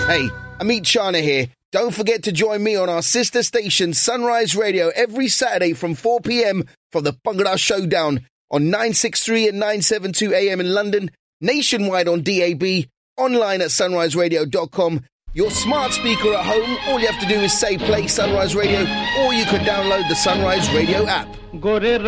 Hey, Amit Chana here. Don't forget to join me on our sister station, Sunrise Radio, every Saturday from 4 p.m. for the Bhangra Showdown on 963 and 972 AM in London, nationwide on DAB, online at sunriseradio.com. Your smart speaker at home, all you have to do is say play Sunrise Radio, or you can download the Sunrise Radio app.